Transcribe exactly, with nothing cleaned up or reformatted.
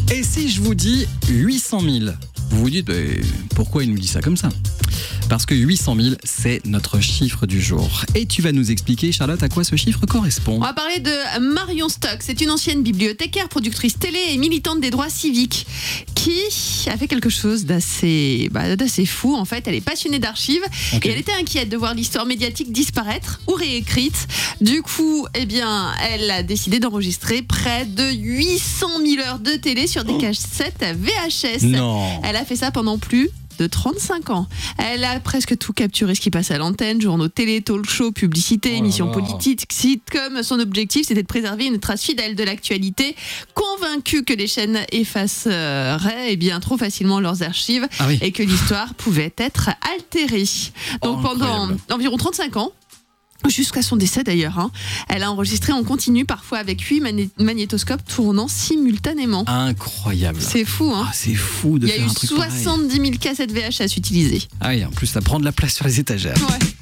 Et si je vous dis huit cent mille, vous vous dites, bah, pourquoi il nous dit ça comme ça ? Parce que huit cent mille, c'est notre chiffre du jour. Et tu vas nous expliquer, Charlotte, à quoi ce chiffre correspond. On va parler de Marion Stock. C'est une ancienne bibliothécaire, productrice télé et militante des droits civiques qui a fait quelque chose d'assez, bah, d'assez fou. En fait, elle est passionnée d'archives okay. et elle était inquiète de voir l'histoire médiatique disparaître ou réécrite. Du coup, eh bien, elle a décidé d'enregistrer près de huit cent mille heures de télé sur des cassettes V H S. Non. Elle a fait ça pendant plus de trente-cinq ans. Elle a presque tout capturé ce qui passe à l'antenne, journaux télé, talk show, publicité, oh émissions politiques, sitcom. Son objectif, c'était de préserver une trace fidèle de l'actualité, convaincue que les chaînes effaceraient eh bien, trop facilement leurs archives ah oui. et que l'histoire pouvait être altérée. Donc oh, pendant environ trente-cinq ans, jusqu'à son décès d'ailleurs, hein. Elle a enregistré en continu, parfois avec huit magné- magnétoscopes tournant simultanément. Incroyable. C'est fou, hein. Ah, c'est fou de Il y faire a un eu truc soixante-dix mille cassettes V H S utilisées. Ah oui, en plus ça prend de la place sur les étagères. Ouais.